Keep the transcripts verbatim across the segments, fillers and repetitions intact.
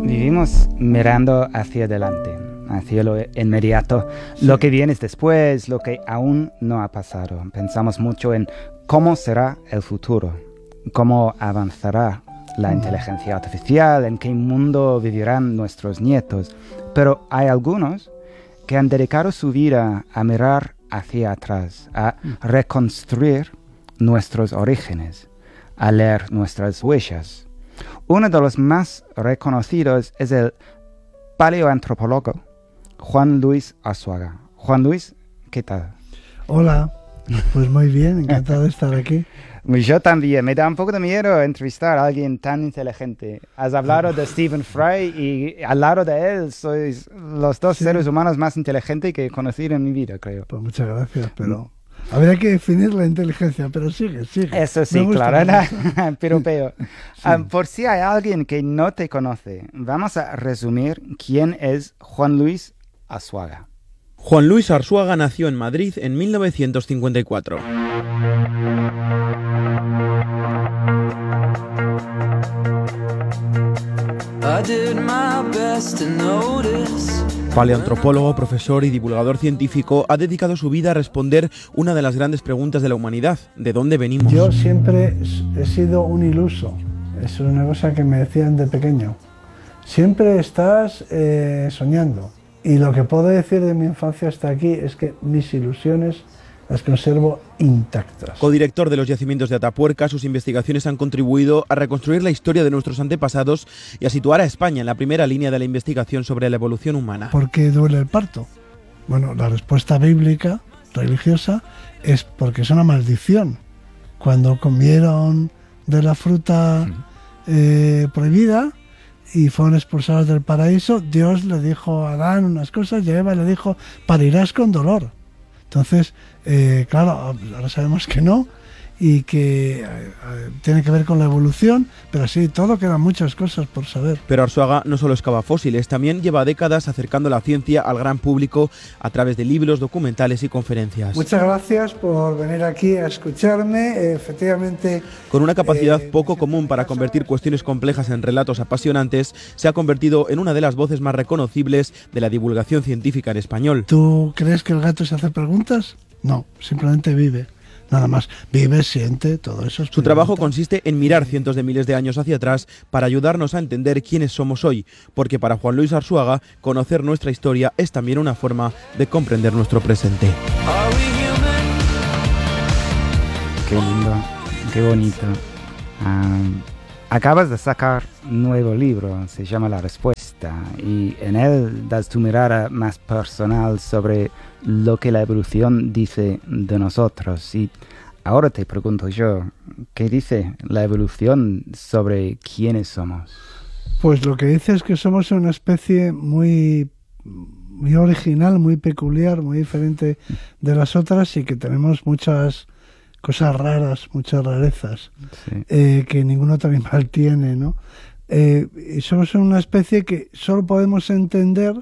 Vivimos mirando hacia adelante, hacia lo inmediato, sí. Lo que viene después, lo que aún no ha pasado. Pensamos mucho en cómo será el futuro, cómo avanzará la mm. inteligencia artificial, en qué mundo vivirán nuestros nietos. Pero hay algunos que han dedicado su vida a mirar hacia atrás, a mm. reconstruir nuestros orígenes, a leer nuestras huellas. Uno de los más reconocidos es el paleoantropólogo Juan Luis Arzuaga. Juan Luis, ¿qué tal? Hola, pues muy bien, encantado de estar aquí. Yo también, me da un poco de miedo entrevistar a alguien tan inteligente. Has hablado de Stephen Fry y al lado de él sois los dos sí. seres humanos más inteligentes que he conocido en mi vida, creo. Pues muchas gracias, pero... Habría que definir la inteligencia, pero sigue, sigue. Eso sí, claro, pero peor. Sí. Um, por si hay alguien que no te conoce, vamos a resumir quién es Juan Luis Arzuaga. Juan Luis Arzuaga nació en Madrid en mil novecientos cincuenta y cuatro. I did my best to notice. Paleoantropólogo, profesor y divulgador científico, ha dedicado su vida a responder una de las grandes preguntas de la humanidad: ¿de dónde venimos? Yo siempre he sido un iluso. Es una cosa que me decían de pequeño. Siempre estás eh, soñando. Y lo que puedo decir de mi infancia hasta aquí es que mis ilusiones las conservo intactas. Codirector de los yacimientos de Atapuerca, sus investigaciones han contribuido a reconstruir la historia de nuestros antepasados y a situar a España en la primera línea de la investigación sobre la evolución humana. ¿Por qué duele el parto? Bueno, la respuesta bíblica, religiosa, es porque es una maldición. Cuando comieron de la fruta eh, prohibida y fueron expulsados del paraíso, Dios le dijo a Adán unas cosas y a Eva le dijo: parirás con dolor. Entonces, eh, claro, ahora sabemos que no y que eh, tiene que ver con la evolución, pero sí, todo quedan muchas cosas por saber. Pero Arzuaga no solo excava fósiles, también lleva décadas acercando la ciencia al gran público a través de libros, documentales y conferencias. Muchas gracias por venir aquí a escucharme, eh, efectivamente... Con una capacidad eh, poco común para convertir cuestiones complejas en relatos apasionantes, se ha convertido en una de las voces más reconocibles de la divulgación científica en español. ¿Tú crees que el gato se hace preguntas? No, simplemente vive. Nada más, vive, siente, todo eso. Su trabajo consiste en mirar cientos de miles de años hacia atrás para ayudarnos a entender quiénes somos hoy, porque para Juan Luis Arzuaga, conocer nuestra historia es también una forma de comprender nuestro presente. Qué lindo, qué bonito. Um, acabas de sacar un nuevo libro, se llama La Respuesta, y en él das tu mirada más personal sobre lo que la evolución dice de nosotros. Y ahora te pregunto yo, ¿qué dice la evolución sobre quiénes somos? Pues lo que dice es que somos una especie muy, muy original, muy peculiar, muy diferente de las otras y que tenemos muchas cosas raras, muchas rarezas, sí. eh, que ningún otro animal tiene, ¿no? Eh, y somos una especie que solo podemos entender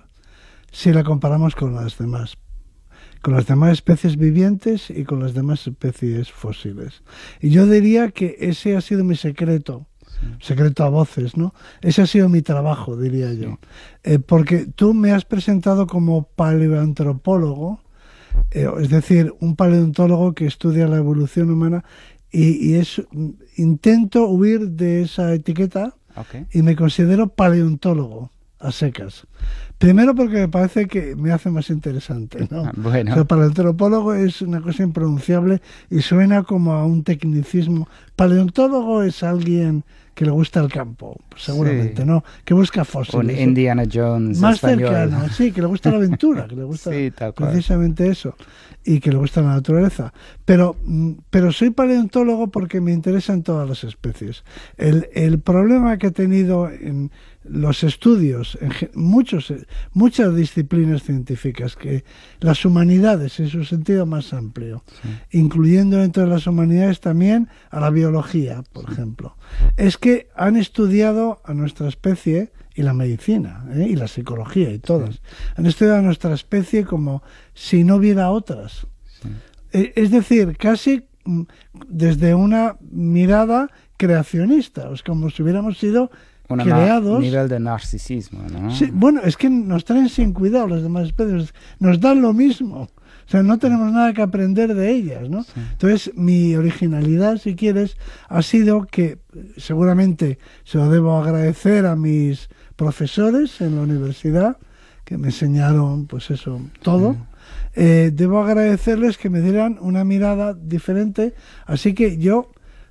si la comparamos con las demás. Con las demás especies vivientes y con las demás especies fósiles. Y yo diría que ese ha sido mi secreto, sí. secreto a voces, ¿no? Ese ha sido mi trabajo, diría sí. yo. Eh, porque tú me has presentado como paleoantropólogo, eh, es decir, un paleontólogo que estudia la evolución humana y, y es, intento huir de esa etiqueta okay. y me considero paleontólogo a secas. Primero porque me parece que me hace más interesante, ¿no? Ah, bueno. O sea, para el antropólogo es una cosa impronunciable y suena como a un tecnicismo. Paleontólogo es alguien que le gusta el campo, seguramente, sí. ¿no? Que busca fósiles. Un Indiana Jones más español. cercano, sí, que le gusta la aventura, que le gusta sí, precisamente eso, y que le gusta la naturaleza. Pero, pero soy paleontólogo porque me interesan todas las especies. El, el problema que he tenido en los estudios, en muchos, muchas disciplinas científicas, que las humanidades en su sentido más amplio, sí. incluyendo dentro de las humanidades también a la biología, por sí. ejemplo, es que han estudiado a nuestra especie y la medicina, ¿eh? y la psicología y todas. Sí. Han estudiado a nuestra especie como si no hubiera otras. Sí. Es decir, casi desde una mirada creacionista, es como si hubiéramos sido Un creados... nivel de narcisismo, ¿no? Sí, bueno, es que nos traen sin cuidado las demás especies, nos dan lo mismo. O sea, no tenemos nada que aprender de ellas, ¿no? Sí. Entonces, mi originalidad, si quieres, ha sido que, seguramente se lo debo agradecer a mis profesores en la universidad, que me enseñaron, pues eso, todo. Sí. Eh, debo agradecerles que me dieran una mirada diferente. Así que yo,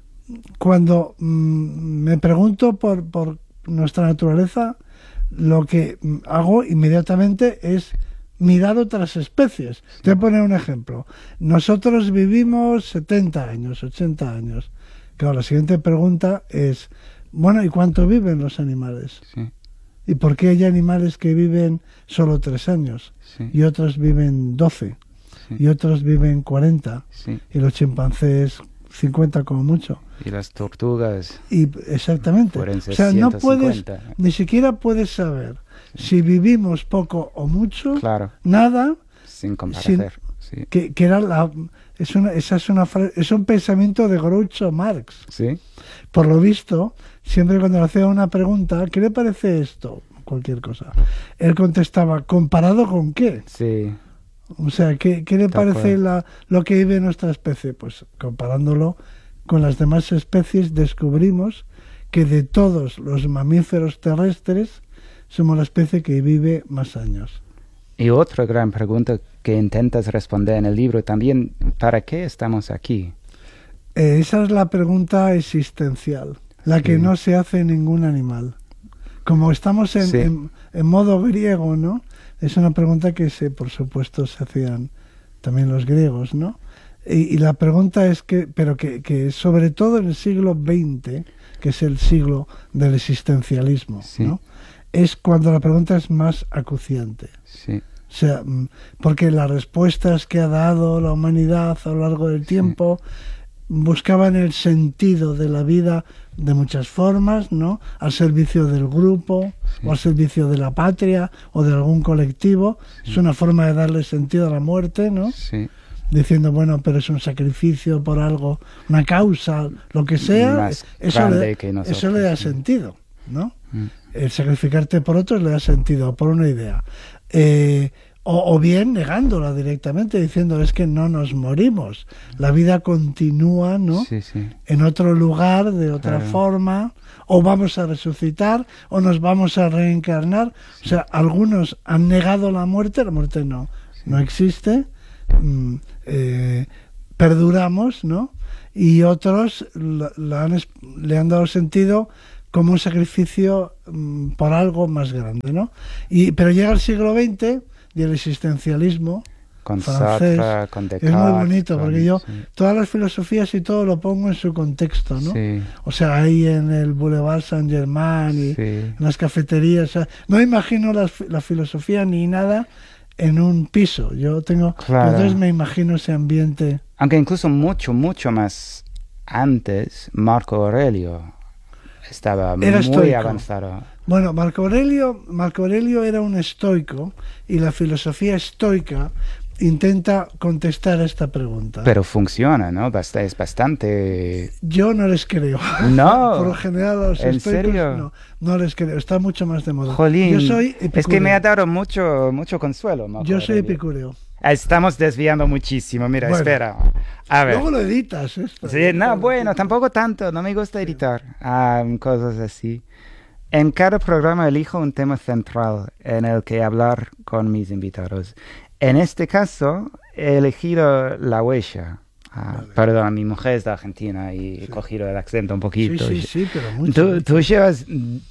cuando mmm, me pregunto por, por nuestra naturaleza, lo que hago inmediatamente es mirar otras especies. Sí. Te voy a poner un ejemplo. Nosotros vivimos setenta años, ochenta años. Claro, la siguiente pregunta es, bueno, ¿y cuánto viven los animales? Sí. ¿Y por qué hay animales que viven solo tres años? Sí. Y otros viven doce? Sí. Y otros viven cuarenta? Sí. Y los chimpancés cincuenta como mucho. Y las tortugas. Y exactamente. O sea, no puedes, ni siquiera puedes saber sí. si vivimos poco o mucho, claro. nada. Sin comparecer. Sí. Que, que era la, es una, esa es, una, es un pensamiento de Groucho Marx. Sí. Por lo visto, siempre cuando le hacía una pregunta, ¿qué le parece esto? Cualquier cosa. Él contestaba, ¿comparado con qué? Sí. O sea, ¿qué, qué le Tal parece la, lo que vive nuestra especie? Pues comparándolo con las demás especies, descubrimos que de todos los mamíferos terrestres somos la especie que vive más años. Y otra gran pregunta que intentas responder en el libro también, ¿para qué estamos aquí? Eh, esa es la pregunta existencial, la sí. que no se hace ningún animal. Como estamos en, sí. en, en modo griego, ¿no? Es una pregunta que, se, por supuesto, se hacían también los griegos, ¿no? Y, y la pregunta es que, pero que, que sobre todo en el siglo veinte, que es el siglo del existencialismo, sí. ¿no? Es cuando la pregunta es más acuciante. Sí. O sea, porque las respuestas que ha dado la humanidad a lo largo del tiempo sí. buscaban el sentido de la vida de muchas formas, ¿no? Al servicio del grupo, sí. o al servicio de la patria, o de algún colectivo. Sí. Es una forma de darle sentido a la muerte, ¿no? Sí. Diciendo, bueno, pero es un sacrificio por algo, una causa, lo que sea, Más eso, le, que nosotros, eso le da sí. sentido, ¿no? Mm. El sacrificarte por otros le da sentido, por una idea. Eh, o, o bien negándola directamente, diciendo, es que no nos morimos, la vida continúa, ¿no? Sí, sí. En otro lugar, de otra claro. forma, o vamos a resucitar, o nos vamos a reencarnar. Sí. O sea, algunos han negado la muerte, la muerte no, sí. no existe, mm, eh, perduramos, ¿no? Y otros la, la han, le han dado sentido como un sacrificio um, por algo más grande, ¿no? Y, pero llega el siglo veinte y el existencialismo con francés Sartre, con Descartes, es muy bonito, con, porque yo sí. todas las filosofías y todo lo pongo en su contexto, ¿no? Sí. O sea, ahí en el Boulevard Saint-Germain y sí. en las cafeterías, o sea, no imagino la, la filosofía ni nada en un piso. Yo tengo, claro. entonces me imagino ese ambiente. Aunque incluso mucho, mucho más antes, Marco Aurelio estaba era muy estoico. avanzado. Bueno, Marco Aurelio, Marco Aurelio era un estoico y la filosofía estoica intenta contestar a esta pregunta. Pero funciona, ¿no? Bast- es bastante... Yo no les creo. No. Por lo general a los ¿En estoicos serio? no, no les creo. Está mucho más de moda. Jolín, yo soy epicúreo. Es que me ha dado mucho, mucho consuelo, Marco Yo soy Aurelio. epicúreo. Estamos desviando muchísimo. Mira, bueno, espera. A ver. Luego lo editas esto. Sí, no, bueno, tampoco tanto. No me gusta editar um, cosas así. En cada programa elijo un tema central en el que hablar con mis invitados. En este caso, he elegido la huella. Ah, vale. Perdón, mi mujer es de Argentina y sí. he cogido el acento un poquito. Sí, sí, sí, pero mucho. Tú, tú llevas,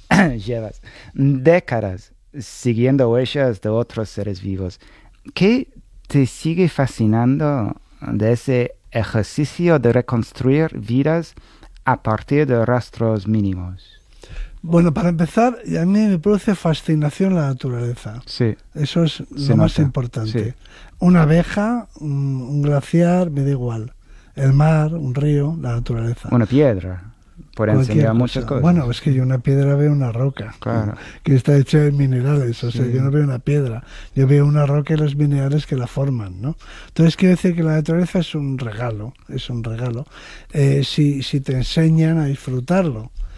llevas décadas siguiendo huellas de otros seres vivos. ¿Qué te sigue fascinando de ese ejercicio de reconstruir vidas a partir de rastros mínimos? Bueno, para empezar, a mí me produce fascinación la naturaleza. Sí. Eso es lo Se más nota. importante. Sí. Una abeja, un, un glaciar, me da igual. El mar, un río, la naturaleza. Una piedra. Puede Cualquier enseñar cosa. muchas cosas. Bueno, es que yo una piedra veo una roca, claro. que está hecha de minerales, o sea, sí. yo no veo una piedra, yo veo una roca y los minerales que la forman, ¿no? Entonces quiero decir que la naturaleza es un regalo, es un regalo, eh, si, si te enseñan a disfrutarlo.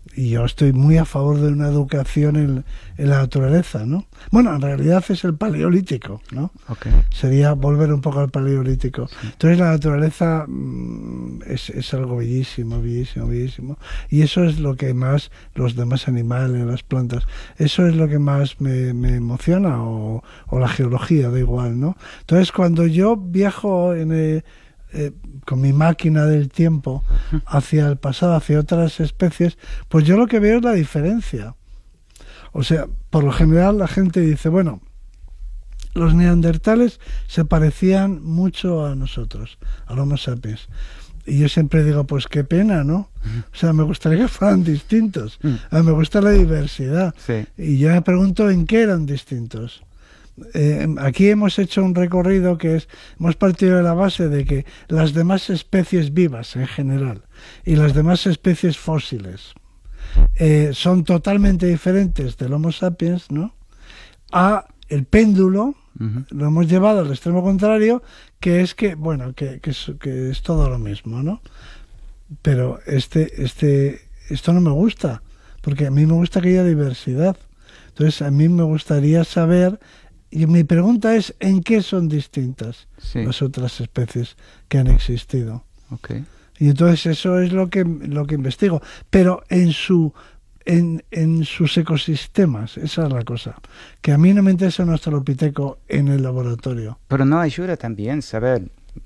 Y yo estoy muy a favor de una educación en, en la naturaleza, ¿no? Bueno, en realidad es el paleolítico, ¿no? Okay. Sería volver un poco al paleolítico. Sí. Entonces la naturaleza mmm, es, es algo bellísimo, bellísimo, bellísimo. Y eso es lo que más, los demás animales, las plantas, eso es lo que más me, me emociona, o, o la geología, da igual, ¿no? Entonces cuando yo viajo en el, Eh, con mi máquina del tiempo hacia el pasado, hacia otras especies, pues yo lo que veo es la diferencia. O sea, por lo general la gente dice, bueno, los neandertales se parecían mucho a nosotros, a los Homo sapiens. Y yo siempre digo, pues qué pena, ¿no? O sea, me gustaría que fueran distintos. A mí me gusta la diversidad. Sí. Y yo me pregunto en qué eran distintos. Eh, aquí hemos hecho un recorrido que es, hemos partido de la base de que las demás especies vivas en general y las demás especies fósiles eh, son totalmente diferentes del Homo sapiens, ¿no? A el péndulo, uh-huh. Lo hemos llevado al extremo contrario, que es que, bueno, que, que, es, que es todo lo mismo, ¿no? Pero este, este, esto no me gusta, porque a mí me gusta que haya diversidad. Entonces a mí me gustaría saber. Y mi pregunta es, ¿en qué son distintas sí. las otras especies que han existido? Okay. Y entonces eso es lo que lo que investigo. Pero en su en, en sus ecosistemas, esa es la cosa. Que a mí no me interesa un australopiteco en el laboratorio. Pero no ayuda también saber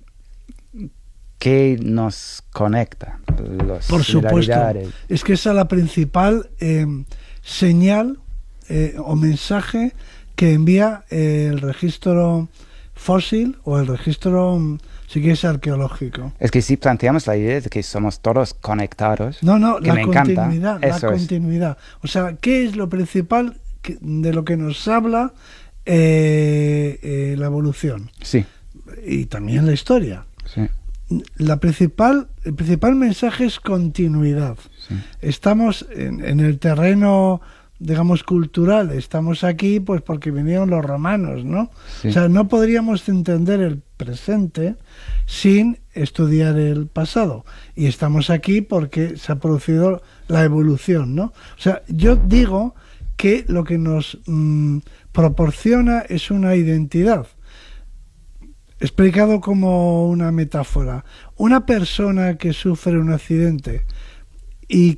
qué nos conecta. Los Por supuesto. Es que esa es la principal eh, señal eh, o mensaje que envía eh, el registro fósil o el registro, si quieres, arqueológico. Es que si planteamos la idea de que somos todos conectados, no, no, que la me continuidad, encanta, la eso continuidad. Es. O sea, ¿qué es lo principal que, de lo que nos habla eh, eh, la evolución? Sí. Y también la historia. Sí. La principal, el principal mensaje es continuidad. Sí. Estamos en, en el terreno, digamos, cultural, estamos aquí pues porque vinieron los romanos, ¿no? Sí. O sea, no podríamos entender el presente sin estudiar el pasado, y estamos aquí porque se ha producido la evolución, ¿no? O sea, yo digo que lo que nos mmm, proporciona es una identidad, explicado como una metáfora. Una persona que sufre un accidente y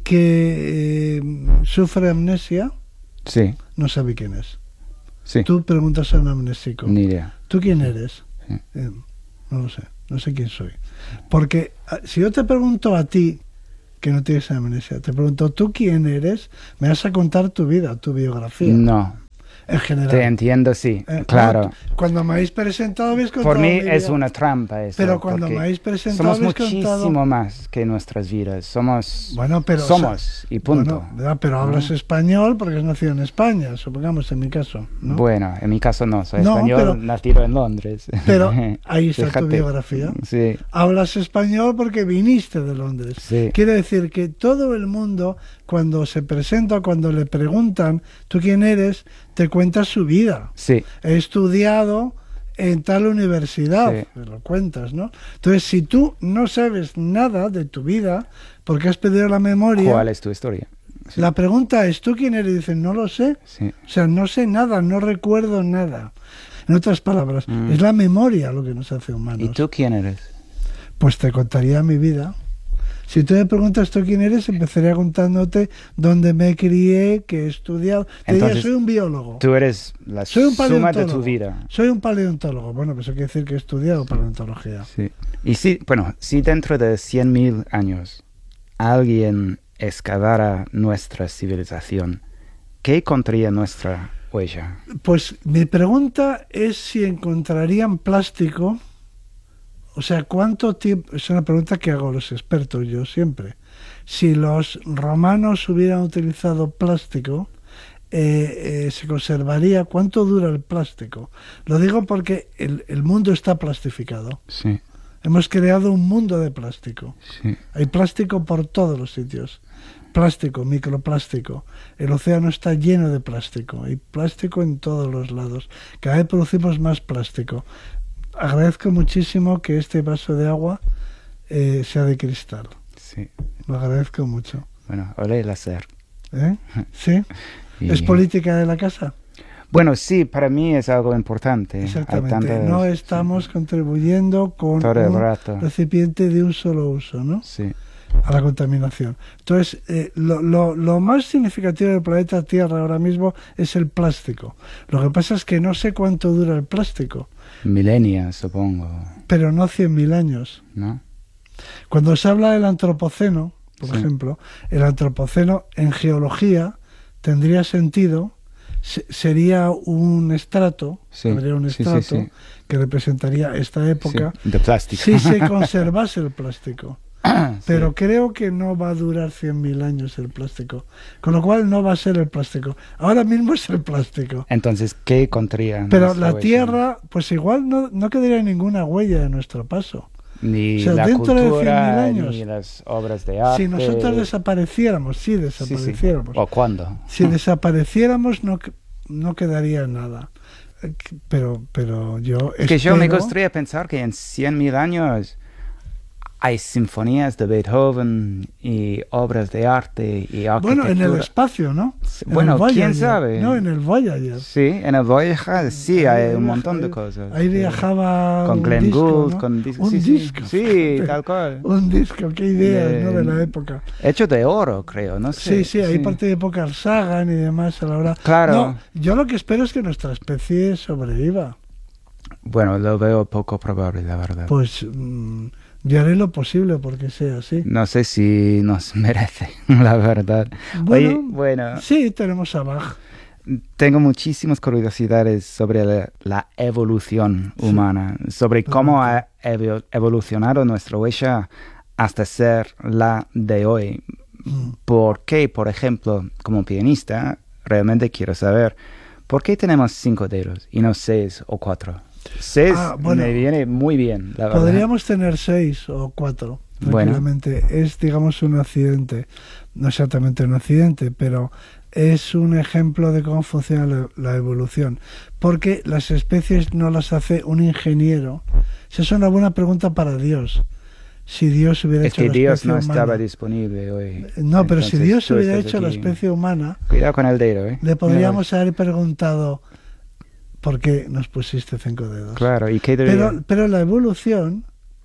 que eh, sufre amnesia, sí. no sabe quién es. Sí. Tú preguntas a un amnésico, ni idea. ¿Tú quién eres? Sí. Eh, no lo sé, no sé quién soy. Porque si yo te pregunto a ti, que no tienes amnesia, te pregunto, ¿tú quién eres? Me vas a contar tu vida, tu biografía. No. En general. Te entiendo, sí, eh, claro. No, cuando me habéis presentado habéis contado. Por mí es una trampa eso. Pero cuando me habéis presentado somos habéis muchísimo contado... más que nuestras vidas. Somos. Bueno, pero somos o sea, y punto. Bueno, pero hablas ¿no? español porque has nacido en España, supongamos en mi caso, ¿no? Bueno, en mi caso no, soy no, español, pero, nacido en Londres. Pero ahí está Fíjate. Tu biografía. Sí. Hablas español porque viniste de Londres. Sí. Quiere decir que todo el mundo, cuando se presenta, cuando le preguntan, ¿tú quién eres?, te cuenta su vida. Sí. He estudiado en tal universidad, sí. Te lo cuentas, ¿no? Entonces, si tú no sabes nada de tu vida, porque has perdido la memoria... ¿Cuál es tu historia? Sí. La pregunta es, ¿tú quién eres? Y dicen, no lo sé. Sí. O sea, no sé nada, no recuerdo nada. En otras palabras, mm. es la memoria lo que nos hace humanos. ¿Y tú quién eres? Pues te contaría mi vida. Si tú me preguntas tú quién eres, empezaría contándote dónde me crié, qué he estudiado. Te Entonces, diría, soy un biólogo. Tú eres la soy un suma de tu vida. Soy un paleontólogo. Bueno, pues eso quiere decir que he estudiado paleontología. Sí. Y si, bueno, si dentro de cien mil años alguien excavara nuestra civilización, ¿qué encontraría nuestra huella? Pues mi pregunta es si encontrarían plástico. O sea, ¿cuánto tiempo? Es una pregunta que hago a los expertos yo siempre. Si los romanos hubieran utilizado plástico, eh, eh, ¿se conservaría? ¿Cuánto dura el plástico? Lo digo porque el, el mundo está plastificado. Sí. Hemos creado un mundo de plástico. Sí. Hay plástico por todos los sitios. Plástico, microplástico. El océano está lleno de plástico. Hay plástico en todos los lados. Cada vez producimos más plástico. Agradezco muchísimo que este vaso de agua eh, sea de cristal. Sí. Lo agradezco mucho. Bueno, ole el hacer. ¿Eh? ¿Sí? Y... ¿Es política de la casa? Bueno, sí, para mí es algo importante. Exactamente. Tantas... No estamos sí. contribuyendo con Todo el un rato. recipiente de un solo uso, ¿no? Sí. A la contaminación. Entonces, eh, lo, lo, lo más significativo del planeta Tierra ahora mismo es el plástico. Lo que pasa es que no sé cuánto dura el plástico. Milenios, supongo. Pero no cien mil años. ¿No? Cuando se habla del antropoceno, por sí. ejemplo, el antropoceno en geología tendría sentido, se, sería un estrato, sí. habría un estrato sí, sí, sí. que representaría esta época sí. de plástico. si se conservase el plástico. Pero sí. creo que no va a durar cien mil años el plástico, con lo cual no va a ser el plástico. Ahora mismo es el plástico. Entonces, ¿qué contaría? Pero la huella? Tierra, pues igual no, no quedaría ninguna huella de nuestro paso. Ni o sea, la dentro cultura, de cien mil años, ni las obras de arte. Si nosotros desapareciéramos, sí desapareciéramos. Sí, sí. ¿O cuándo? Si desapareciéramos no, no quedaría nada. Pero, pero yo es que espero... yo me gustaría pensar que en cien mil años hay sinfonías de Beethoven y obras de arte y arquitectura. Bueno, en el espacio, ¿no? En bueno, quién sabe. No, en el Voyager. Sí, en el Voyager sí, ahí hay un viaja, montón de ahí, cosas. Ahí viajaba con un Glenn disco, Gould, ¿no? con dis un sí, disco. Sí, sí, tal cual. Un disco, qué ideas, de, ¿no? De la época. Hecho de oro, creo, no sé. Sí, sí, ahí sí. parte de Carl Sagan y demás a la hora. Claro. No, yo lo que espero es que nuestra especie sobreviva. Bueno, lo veo poco probable, la verdad. Pues mmm, yo haré lo posible porque sea así. No sé si nos merece, la verdad. Bueno, Oye, bueno, sí, tenemos a Bach. Tengo muchísimas curiosidades sobre la, la evolución sí. humana, sobre Pero cómo ha ev evolucionado nuestra huella hasta ser la de hoy. Mm. ¿Por qué, por ejemplo, como pianista, realmente quiero saber, por qué tenemos cinco dedos y no seis o cuatro? Seis ah, bueno, me viene muy bien, la verdad. Podríamos tener seis o cuatro, tranquilamente. Bueno. Es, digamos, un accidente. No exactamente un accidente, pero es un ejemplo de cómo funciona la, la evolución. Porque las especies no las hace un ingeniero. Esa es una buena pregunta para Dios. Si Dios hubiera es hecho que la Dios especie no humana. estaba disponible hoy. No, pero entonces, si Dios hubiera hecho aquí. la especie humana, cuidado con el dedo, ¿eh? Le podríamos haber preguntado ¿por qué nos pusiste cinco dedos? Claro, ¿y qué debería? Pero, pero la evolución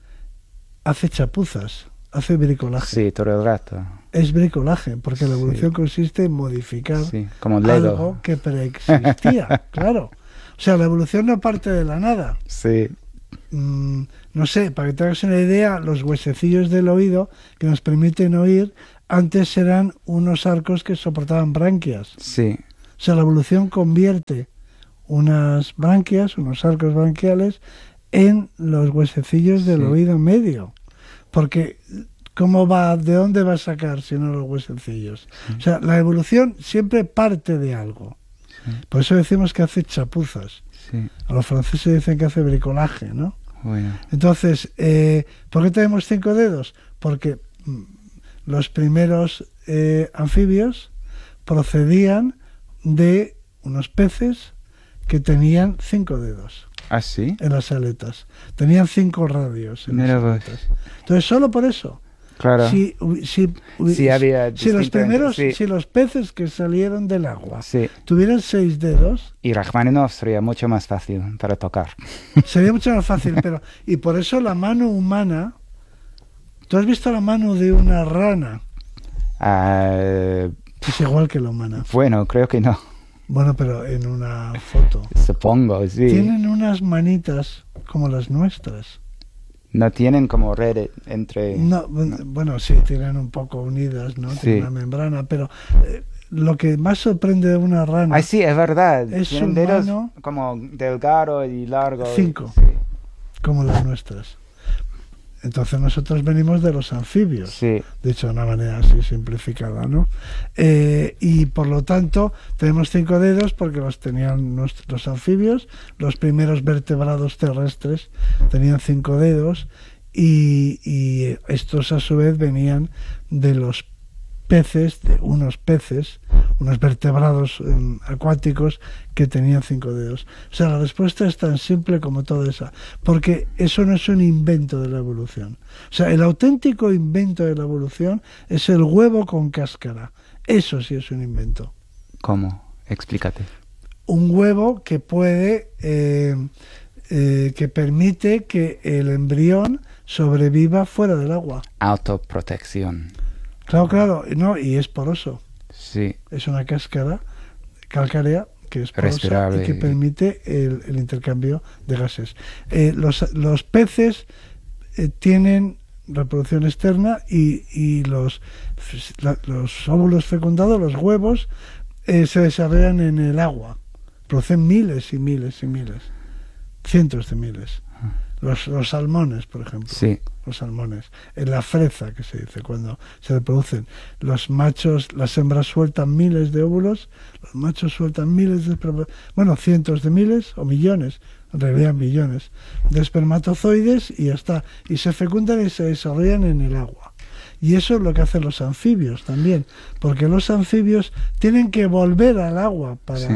hace chapuzas, hace bricolaje. Sí, todo el rato. Es bricolaje, porque la evolución sí. consiste en modificar sí, como Lego. algo que preexistía, claro. O sea, la evolución no parte de la nada. Sí. Mm, no sé, para que te hagas una idea, los huesecillos del oído que nos permiten oír, antes eran unos arcos que soportaban branquias. Sí. O sea, la evolución convierte unas branquias, unos arcos branquiales, en los huesecillos del sí. oído medio. Porque, ¿cómo va, de dónde va a sacar si no los huesecillos? Sí. O sea, la evolución siempre parte de algo. Sí. Por eso decimos que hace chapuzas. Sí. A los franceses dicen que hace bricolaje, ¿no? Bueno. Entonces, eh, ¿por qué tenemos cinco dedos? Porque los primeros eh, anfibios procedían de unos peces que tenían cinco dedos. ¿Ah, sí? En las aletas. Tenían cinco radios en Mira las aletas. Entonces, solo por eso. Claro. Si, si, si, había si los primeros, sí. si los peces que salieron del agua sí. tuvieran seis dedos, y Rachmaninoff sería mucho más fácil para tocar. Sería mucho más fácil, pero y por eso la mano humana. ¿Tú has visto la mano de una rana? Uh, es igual que la humana. Bueno, creo que no. Bueno, pero en una foto. Supongo, sí. Tienen unas manitas como las nuestras. No tienen como red entre... No, no. Bueno, sí, tienen un poco unidas, ¿no? Sí. Tienen una membrana, pero eh, lo que más sorprende de una rana... Ay, sí, es verdad. Es tienen su dedos mano, como delgado y largo. Cinco, sí. como las nuestras. Entonces nosotros venimos de los anfibios, sí. dicho de una manera así simplificada, ¿no? Eh, y por lo tanto tenemos cinco dedos porque los tenían nuestros anfibios, los primeros vertebrados terrestres tenían cinco dedos y, y estos a su vez venían de los peces, de unos peces, unos vertebrados eh, acuáticos que tenían cinco dedos. O sea, la respuesta es tan simple como toda esa, porque eso no es un invento de la evolución. O sea, el auténtico invento de la evolución es el huevo con cáscara. Eso sí es un invento. ¿Cómo? Explícate. Un huevo que puede, eh, eh, que permite que el embrión sobreviva fuera del agua. Autoprotección. Claro, claro, no, y es poroso. Sí. Es una cáscara calcárea que es porosa respirable y que permite el, el intercambio de gases. Eh, los, los peces eh, tienen reproducción externa y, y los, la, los óvulos fecundados, los huevos, eh, se desarrollan en el agua. Producen miles y miles y miles, cientos de miles. Los, los salmones, por ejemplo. Sí. Los salmones. En la freza, que se dice, cuando se reproducen. Los machos, las hembras sueltan miles de óvulos, los machos sueltan miles de... Bueno, cientos de miles o millones, en realidad millones, de espermatozoides y ya está. Y se fecundan y se desarrollan en el agua. Y eso es lo que hacen los anfibios también, porque los anfibios tienen que volver al agua para, sí.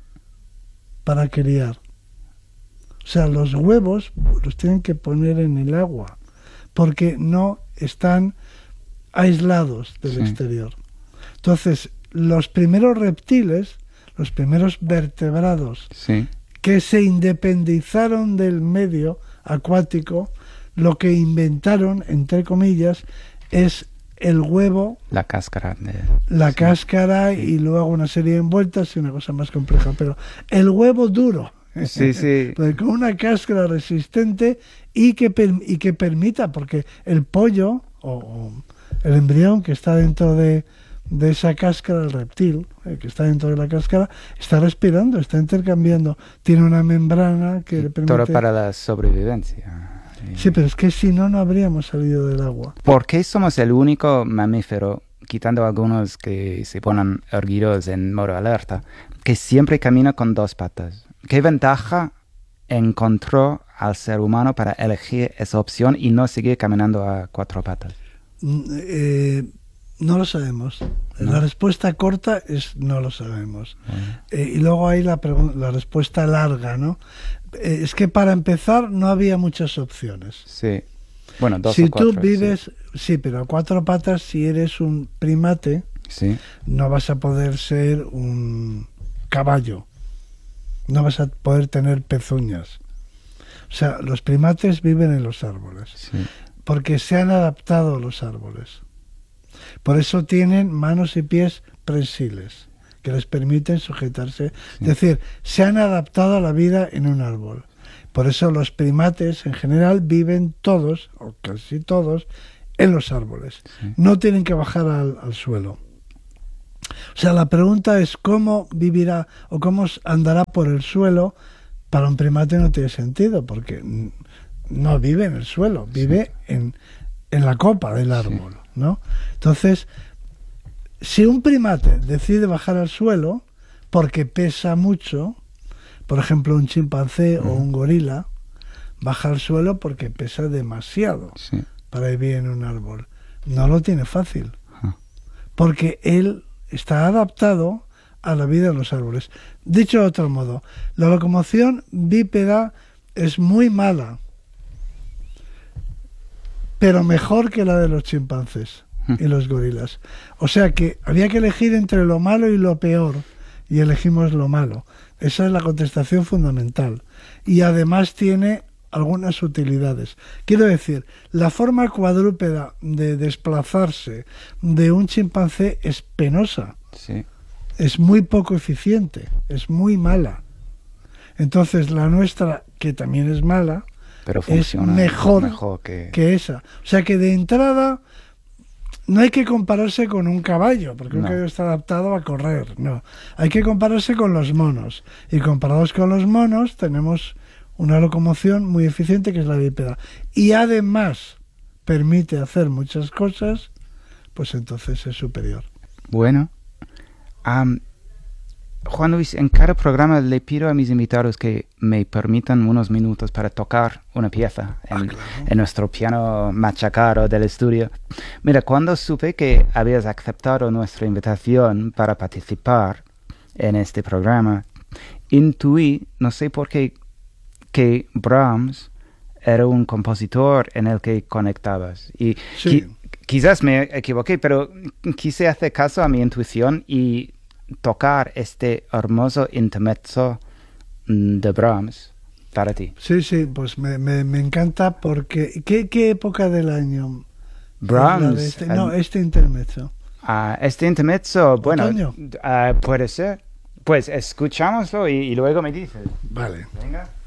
para criar. O sea, los huevos los tienen que poner en el agua, porque no están aislados del sí. exterior. Entonces, los primeros reptiles, los primeros vertebrados sí. que se independizaron del medio acuático, lo que inventaron, entre comillas, es el huevo, la cáscara, de... la sí. cáscara sí. y luego una serie de envueltas y una cosa más compleja, pero el huevo duro, sí, sí. con una cáscara resistente y que, per, y que permita, porque el pollo o, o el embrión que está dentro de, de esa cáscara, el reptil eh, que está dentro de la cáscara, está respirando, está intercambiando, tiene una membrana que y le permite... todo para la sobrevivencia. Sí, pero es que si no, no habríamos salido del agua. ¿Por qué somos el único mamífero, quitando algunos que se ponen erguidos en modo alerta, que siempre camina con dos patas? ¿Qué ventaja encontró al ser humano para elegir esa opción y no seguir caminando a cuatro patas? Eh, no lo sabemos. ¿No? La respuesta corta es no lo sabemos. Bueno. Eh, y luego hay la, la respuesta larga, ¿no? Eh, es que para empezar no había muchas opciones. Sí. Bueno, dos si o cuatro, tú vives, sí. sí, pero a cuatro patas, si eres un primate, sí. no vas a poder ser un caballo. No vas a poder tener pezuñas. O sea, los primates viven en los árboles. Sí. Porque se han adaptado a los árboles. Por eso tienen manos y pies prensiles, que les permiten sujetarse. Sí. Es decir, se han adaptado a la vida en un árbol. Por eso los primates en general viven todos, o casi todos, en los árboles. Sí. No tienen que bajar al, al suelo. O sea, la pregunta es cómo vivirá o cómo andará por el suelo. Para un primate no tiene sentido, porque no vive en el suelo, vive sí. en, en la copa del árbol, sí. ¿no? Entonces, si un primate decide bajar al suelo porque pesa mucho, por ejemplo un chimpancé uh-huh. o un gorila, baja al suelo porque pesa demasiado sí. para vivir en un árbol. No lo tiene fácil, uh-huh. porque él está adaptado a la vida en los árboles. Dicho de otro modo, la locomoción bípeda es muy mala, pero mejor que la de los chimpancés y los gorilas. O sea que había que elegir entre lo malo y lo peor, y elegimos lo malo. Esa es la contestación fundamental. Y además tiene algunas utilidades. Quiero decir, la forma cuadrúpeda de desplazarse de un chimpancé es penosa. Sí. Es muy poco eficiente, es muy mala. Entonces la nuestra, que también es mala, pero es mejor, mejor que... que esa. O sea que de entrada no hay que compararse con un caballo, porque no. un caballo está adaptado a correr, no. Hay que compararse con los monos. Y comparados con los monos tenemos una locomoción muy eficiente que es la bípeda. Y además permite hacer muchas cosas, pues entonces es superior. Bueno. Um, Juan Luis, en cada programa le pido a mis invitados que me permitan unos minutos para tocar una pieza en, ah, claro. en nuestro piano machacado del estudio. Mira, cuando supe que habías aceptado nuestra invitación para participar en este programa, intuí, no sé por qué, que Brahms era un compositor en el que conectabas. Y sí. qui- quizás me equivoqué, pero quise hacer caso a mi intuición y tocar este hermoso intermezzo de Brahms para ti. Sí, sí, pues me, me, me encanta porque... ¿qué, ¿Qué época del año? Brahms. De este, no, este intermezzo. Uh, este intermezzo, bueno, ¿Otoño? uh, puede ser. Pues escuchámoslo y, y luego me dices. Vale. Venga.